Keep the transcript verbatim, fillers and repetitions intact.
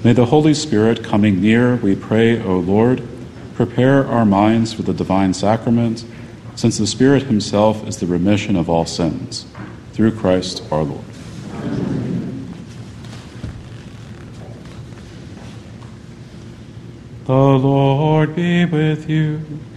May the Holy Spirit, coming near, we pray, O Lord, prepare our minds for the divine sacrament, since the Spirit himself is the remission of all sins. Through Christ our Lord. The Lord be with you.